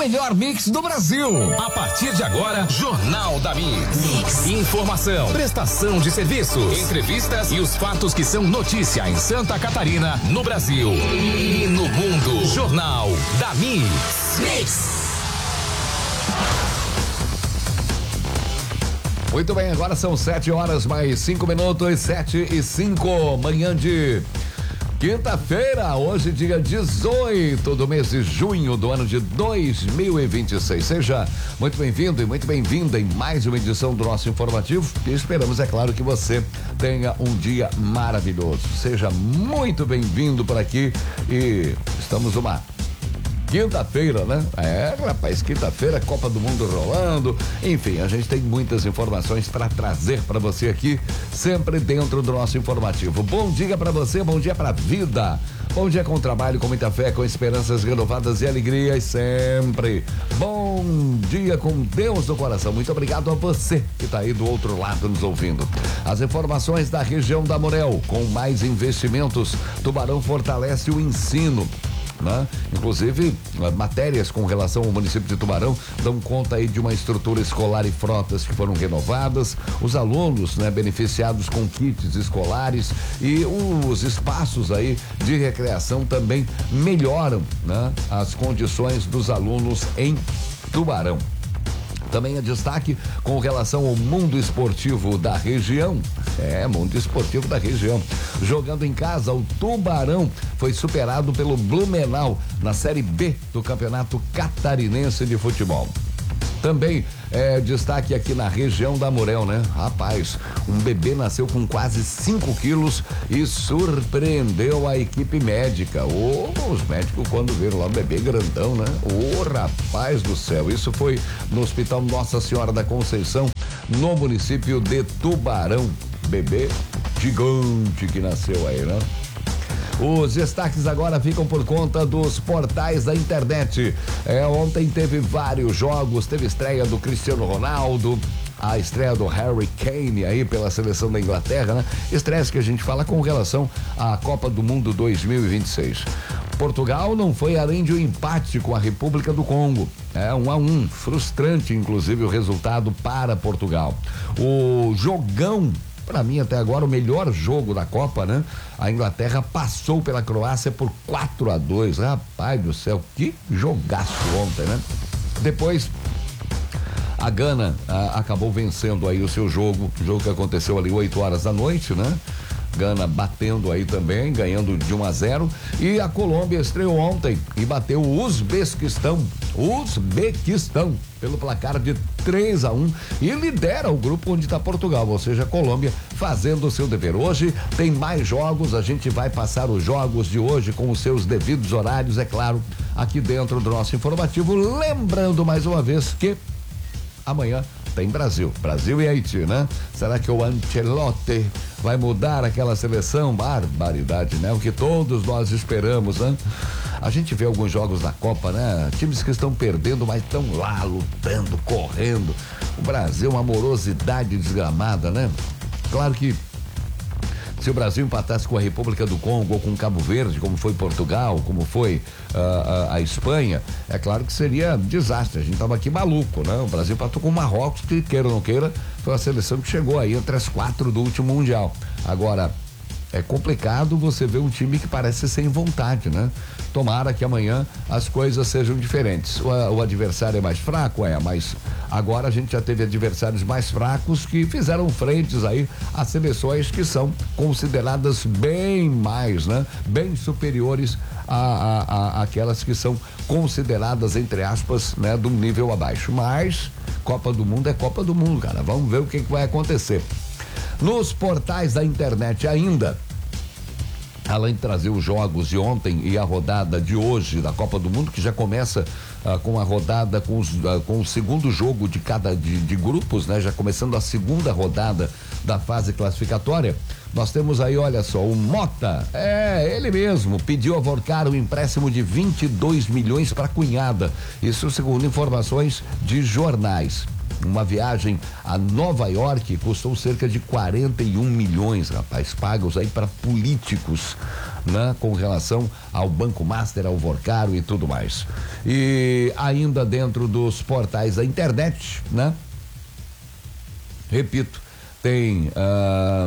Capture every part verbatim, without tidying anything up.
melhor mix do Brasil. A partir de agora, Jornal da Mix. Mix. Informação, prestação de serviços, entrevistas e os fatos que são notícia em Santa Catarina, no Brasil e no mundo. Jornal da Mix. Mix. Muito bem, agora são sete horas mais cinco minutos, sete e cinco, manhã de quinta-feira, hoje dia dezoito do mês de junho do ano de dois mil e vinte e seis. Seja muito bem-vindo e muito bem-vinda em mais uma edição do nosso informativo e esperamos, é claro, que você tenha um dia maravilhoso. Seja muito bem-vindo por aqui e estamos uma quinta-feira, né? É, rapaz, quinta-feira, Copa do Mundo rolando. Enfim, a gente tem muitas informações para trazer para você aqui, sempre dentro do nosso informativo. Bom dia para você, bom dia pra vida. Bom dia com trabalho, com muita fé, com esperanças renovadas e alegrias sempre. Bom dia com Deus no coração. Muito obrigado a você que está aí do outro lado nos ouvindo. As informações da região da Morel, com mais investimentos, Tubarão fortalece o ensino. Né? Inclusive, matérias com relação ao município de Tubarão dão conta aí de uma estrutura escolar e frotas que foram renovadas, os alunos, né, beneficiados com kits escolares e os espaços aí de recreação também melhoram, né, as condições dos alunos em Tubarão. Também é destaque com relação ao mundo esportivo da região. É, mundo esportivo da região. Jogando em casa, o Tubarão foi superado pelo Blumenau na Série B do Campeonato Catarinense de Futebol. Também é destaque aqui na região da Morel, né? Rapaz, um bebê nasceu com quase cinco quilos e surpreendeu a equipe médica. Ô, oh, os médicos quando viram lá o bebê grandão, né? Ô, oh, rapaz do céu, isso foi no Hospital Nossa Senhora da Conceição, no município de Tubarão. Bebê gigante que nasceu aí, né? Os destaques agora ficam por conta dos portais da internet. É, ontem teve vários jogos, teve estreia do Cristiano Ronaldo, a estreia do Harry Kane aí pela seleção da Inglaterra, né? Estreias que a gente fala com relação à Copa do Mundo dois mil e vinte e seis. Portugal não foi além de um empate com a República do Congo. É um a um, frustrante inclusive o resultado para Portugal. O jogão, para mim até agora o melhor jogo da Copa, né? A Inglaterra passou pela Croácia por quatro a dois. Rapaz do céu, que jogaço ontem, né? Depois a Gana ah, acabou vencendo aí o seu jogo, jogo que aconteceu ali oito horas da noite, né? Gana batendo aí também, ganhando de um a zero. E a Colômbia estreou ontem e bateu o Uzbequistão, Uzbequistão, pelo placar de três a um e lidera o grupo onde está Portugal, ou seja, a Colômbia fazendo o seu dever. Hoje tem mais jogos, a gente vai passar os jogos de hoje com os seus devidos horários, é claro, aqui dentro do nosso informativo. Lembrando mais uma vez que amanhã tem Brasil, Brasil e Haiti, né? Será que o Ancelotti vai mudar aquela seleção? Barbaridade, né? O que todos nós esperamos, né? A gente vê alguns jogos da Copa, né? Times que estão perdendo, mas estão lá lutando, correndo. O Brasil, uma morosidade desgramada, né? Claro que se o Brasil empatasse com a República do Congo ou com Cabo Verde, como foi Portugal, como foi uh, a, a Espanha, é claro que seria desastre. A gente tava aqui maluco, né? O Brasil empatou com o Marrocos, que queira ou não queira, foi a seleção que chegou aí entre as quatro do último Mundial. Agora, é complicado você ver um time que parece sem vontade, né? Tomara que amanhã as coisas sejam diferentes. O, o adversário é mais fraco, é, mas agora a gente já teve adversários mais fracos que fizeram frentes aí a seleções que são consideradas bem mais, né? Bem superiores a, a, a aquelas que são consideradas, entre aspas, né? Do nível abaixo. Mas Copa do Mundo é Copa do Mundo, cara. Vamos ver o que, que vai acontecer. Nos portais da internet ainda, além de trazer os jogos de ontem e a rodada de hoje da Copa do Mundo, que já começa ah, com a rodada, com, os, ah, com o segundo jogo de cada de, de grupos, né? Já começando a segunda rodada da fase classificatória. Nós temos aí, olha só, o Mota, é, ele mesmo, pediu a Vorcar um empréstimo de vinte e dois milhões para a cunhada. Isso segundo informações de jornais. Uma viagem a Nova York custou cerca de quarenta e um milhões, rapaz, pagos aí para políticos. né? Com relação ao Banco Master, ao Vorcaro e tudo mais. E ainda dentro dos portais da internet, né? Repito, tem ah,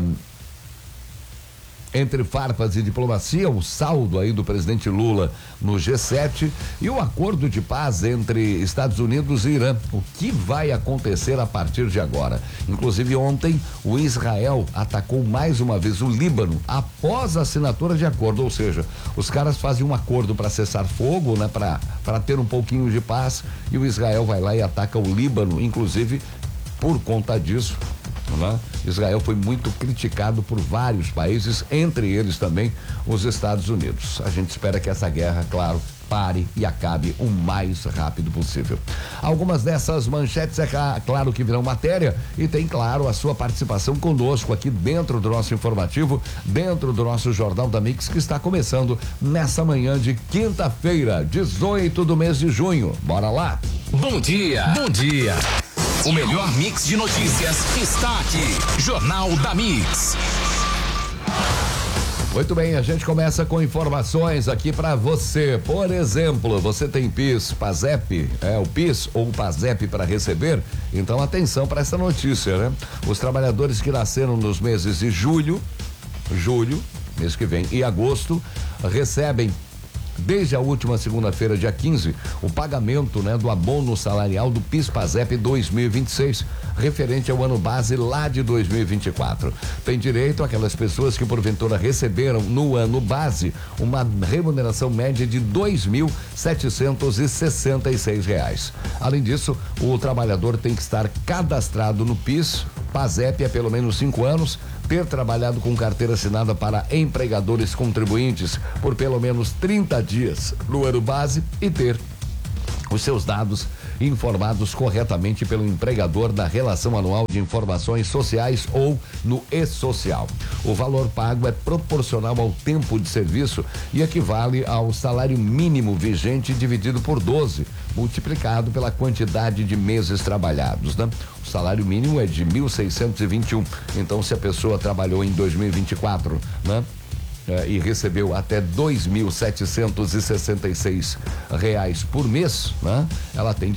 entre farpas e diplomacia, o saldo aí do presidente Lula no G sete e o acordo de paz entre Estados Unidos e Irã. O que vai acontecer a partir de agora? Inclusive ontem o Israel atacou mais uma vez o Líbano após a assinatura de acordo, ou seja, os caras fazem um acordo para cessar fogo, né, para para ter um pouquinho de paz, e o Israel vai lá e ataca o Líbano, inclusive por conta disso. Né? Israel foi muito criticado por vários países, entre eles também os Estados Unidos. A gente espera que essa guerra, claro, pare e acabe o mais rápido possível. Algumas dessas manchetes, é claro que virão matéria e tem, claro, a sua participação conosco aqui dentro do nosso informativo, dentro do nosso Jornal da Mix, que está começando nessa manhã de quinta-feira, dezoito do mês de junho. Bora lá? Bom dia, bom dia. O melhor mix de notícias está aqui. Jornal da Mix. Muito bem, a gente começa com informações aqui para você. Por exemplo, você tem PIS, PASEP, é o PIS ou o PASEP para receber? Então atenção para essa notícia, né? Os trabalhadores que nasceram nos meses de julho, julho, mês que vem, e agosto, recebem desde a última segunda-feira, dia quinze, o pagamento, né, do abono salarial do PIS/PASEP dois mil e vinte e seis, referente ao ano base lá de dois mil e vinte e quatro. Tem direito aquelas pessoas que porventura receberam no ano base uma remuneração média de dois mil setecentos e sessenta e seis reais. Além disso, o trabalhador tem que estar cadastrado no PIS, PASEP há pelo menos cinco anos, ter trabalhado com carteira assinada para empregadores contribuintes por pelo menos trinta dias no ano base e ter os seus dados informados corretamente pelo empregador da Relação Anual de Informações Sociais ou no e-social. O valor pago é proporcional ao tempo de serviço e equivale ao salário mínimo vigente dividido por doze, multiplicado pela quantidade de meses trabalhados, né? O salário mínimo é de mil seiscentos e vinte e um. Então, se a pessoa trabalhou em dois mil e vinte e quatro, né? É, e recebeu até dois mil setecentos e sessenta e seis reais por mês, né? Ela tem